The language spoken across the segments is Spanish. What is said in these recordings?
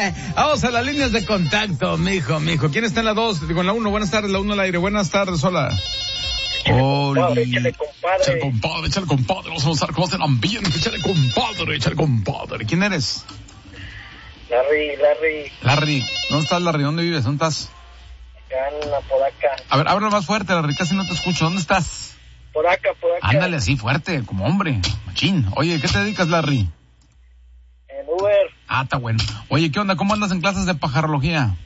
Vamos a las líneas de contacto, mijo. ¿Quién está en la 2? Digo, en la 1. Buenas tardes, la 1 al aire. Buenas tardes, hola. Échale, compadre. Échale, compadre. Vamos a mostrar cómo es el ambiente. Échale, compadre. ¿Quién eres? Larry. ¿Dónde estás, Larry? ¿Dónde vives? ¿Dónde estás? Acá en la Podaca. A ver, háblalo más fuerte, Larry. Casi no te escucho. ¿Dónde estás? Podaca. Ándale así fuerte, como hombre. Machín. Oye, ¿qué te dedicas, Larry? En Uber. Está bueno. Oye, ¿qué onda? ¿Cómo andas en clases de pajarología?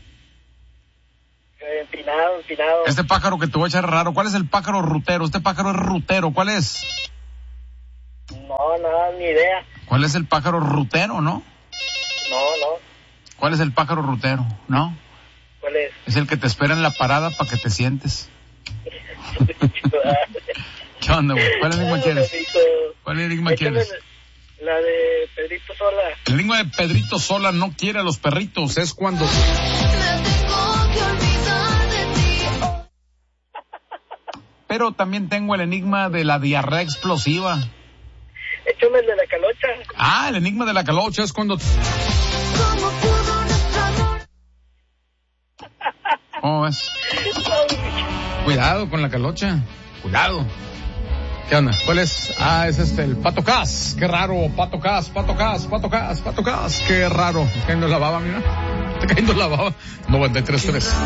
Empinado. Este pájaro que te voy a echar raro, ¿cuál es el pájaro rutero? Este pájaro es rutero, ¿cuál es? No, ni idea. ¿Cuál es el pájaro rutero, no? No. ¿Cuál es el pájaro rutero, no? ¿Cuál es? Es el que te espera en la parada para que te sientes. ¿Qué onda, güey? ¿Cuál enigma quieres? ¿Cuál enigma quieres? La de Pedrito Sola. El enigma de Pedrito Sola no quiere a los perritos, es cuando... Pero también tengo el enigma de la diarrea explosiva. Échame el de la calocha. El enigma de la calocha es cuando... ¿Cómo ves? Cuidado con la calocha. Cuidado. ¿Qué onda? ¿Cuál es? Es el Pato Cas. Qué raro. Pato Cas. Qué raro. Está cayendo la baba, mira. Está cayendo la baba. 93.3.